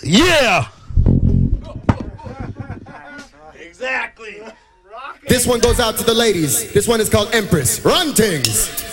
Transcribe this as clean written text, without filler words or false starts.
Yeah. Exactly. This one goes out to the ladies. This one is called Empress. Run things.